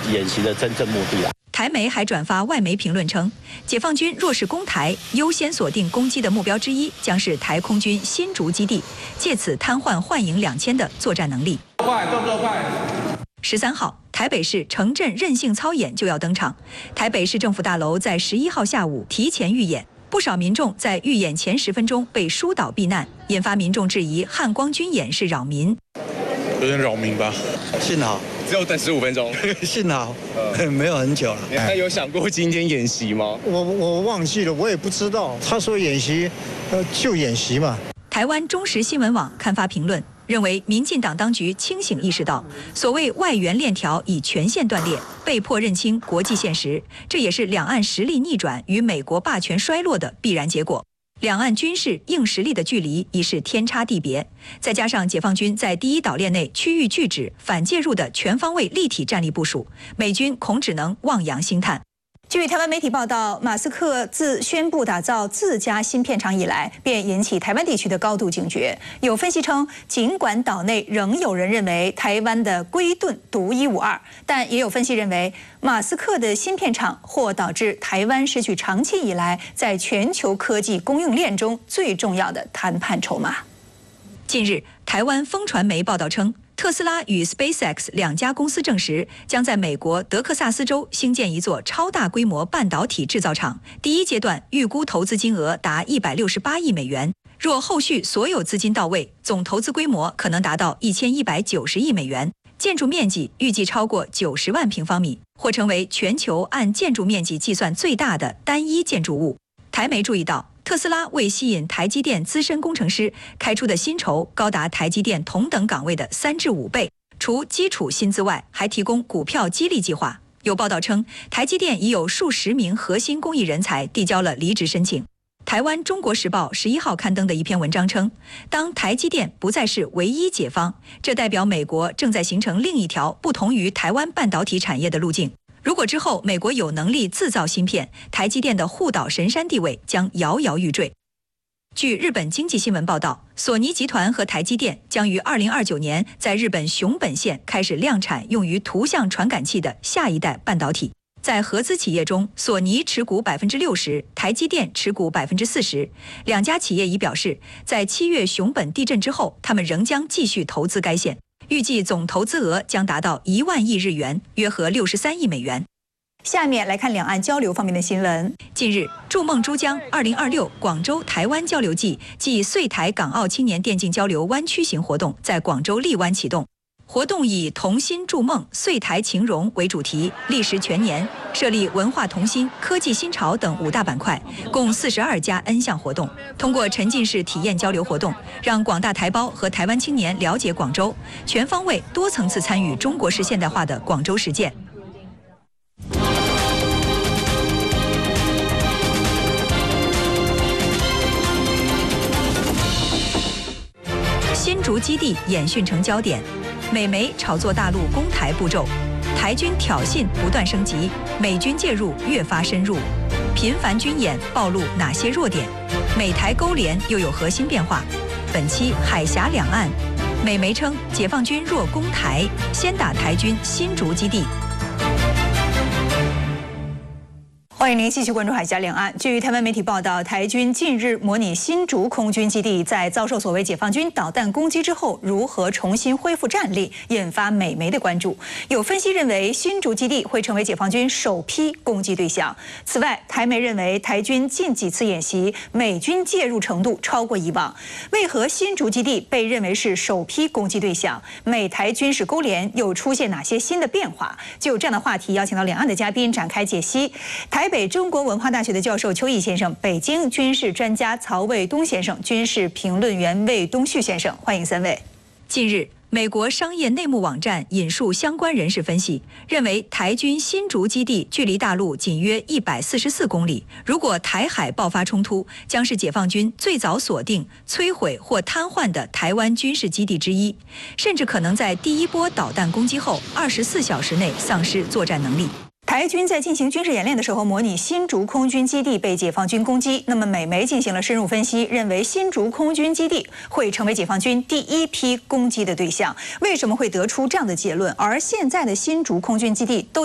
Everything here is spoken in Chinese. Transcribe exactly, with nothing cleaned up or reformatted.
演习的真正目的啦。 台媒还转发外媒评论称，解放军若是攻台，优先锁定攻击的目标之一将是台空军新竹基地，借此瘫痪幻影两千的作战能力。 快，动作快！ 十三号，台北市城镇韧性操演就要登场。台北市政府大楼在十一号下午提前预演，不少民众在预演前十分钟被疏导避难，引发民众质疑汉光军演是扰民。 有点扰民吧？ 幸好只有等十五分钟， 幸好、呃、没有很久了。 那有想过今天演习吗？ 我我忘记了，我也不知道。他说演习，呃，就演习嘛。 台湾中时新闻网刊发评论，认为民进党当局清醒意识到，所谓外援链条已全线断裂，被迫认清国际现实，这也是两岸实力逆转与美国霸权衰落的必然结果。两岸军事硬实力的距离已是天差地别，再加上解放军在第一岛链内区域拒止、反介入的全方位立体战力部署，美军恐只能望洋兴叹。据台湾媒体报道，马斯克自宣布打造自家芯片厂以来，便引起台湾地区的高度警觉。有分析称，尽管岛内仍有人认为台湾的龟盾独一无二，但也有分析认为，马斯克的芯片厂或导致台湾失去长期以来在全球科技供应链中最重要的谈判筹码。近日，台湾风传媒报道称，特斯拉与 SpaceX 两家公司证实，将在美国德克萨斯州兴建一座超大规模半导体制造厂，第一阶段预估投资金额达一百六十八亿美元。若后续所有资金到位，总投资规模可能达到一千一百九十亿美元，建筑面积预计超过九十万平方米，或成为全球按建筑面积计算最大的单一建筑物。台媒注意到，特斯拉为吸引台积电资深工程师开出的薪酬高达台积电同等岗位的三至五倍，除基础薪资外，还提供股票激励计划。有报道称，台积电已有数十名核心工艺人才递交了离职申请。台湾《中国时报》十一号刊登的一篇文章称，当台积电不再是唯一解方，这代表美国正在形成另一条不同于台湾半导体产业的路径。如果之后美国有能力自造芯片，台积电的护岛神山地位将摇摇欲坠。据日本经济新闻报道，索尼集团和台积电将于二零二九年在日本熊本县开始量产用于图像传感器的下一代半导体。在合资企业中，索尼持股百分之六十，台积电持股百分之四十。两家企业已表示，在七月熊本地震之后，他们仍将继续投资该县。预计总投资额将达到一万亿日元，约合六十三亿美元。下面来看两岸交流方面的新闻。近日，筑梦珠江二零二六广州台湾交流季暨穗台港澳青年电竞交流湾区行活动在广州荔湾启动。活动以同心筑梦、穗台情融为主题，历时全年，设立文化同心、科技新潮等五大板块，共四十二家 N 项活动。通过沉浸式体验交流活动，让广大台胞和台湾青年了解广州，全方位、多层次参与中国式现代化的广州实践。新竹基地演训成焦点。美媒炒作大陆攻台步骤，台军挑衅不断升级，美军介入越发深入，频繁军演暴露哪些弱点？美台勾连又有何新变化？本期海峡两岸，美媒称解放军若攻台，先打台军新竹基地。欢迎您继续关注海峡两岸。据台湾媒体报道，台军近日模拟新竹空军基地在遭受所谓解放军导弹攻击之后，如何重新恢复战力，引发美媒的关注。有分析认为，新竹基地会成为解放军首批攻击对象。此外，台媒认为，台军近几次演习，美军介入程度超过以往。为何新竹基地被认为是首批攻击对象？美台军事勾连又出现哪些新的变化？就这样的话题，邀请到两岸的嘉宾展开解析。台北中国文化大学的教授邱毅先生，北京军事专家曹卫东先生，军事评论员魏东旭先生，欢迎三位。近日，美国商业内幕网站引述相关人士分析，认为台军新竹基地距离大陆仅约一百四十四公里，如果台海爆发冲突，将是解放军最早锁定、摧毁或瘫痪的台湾军事基地之一，甚至可能在第一波导弹攻击后二十四小时内丧失作战能力。台军在进行军事演练的时候，模拟新竹空军基地被解放军攻击。那么，美媒进行了深入分析，认为新竹空军基地会成为解放军第一批攻击的对象。为什么会得出这样的结论？而现在的新竹空军基地都